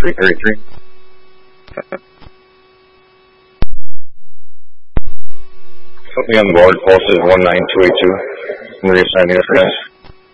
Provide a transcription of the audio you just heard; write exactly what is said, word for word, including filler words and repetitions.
three thirty-three. Put me on the board, pulse is one nine two eight two. I'm reassigning the address.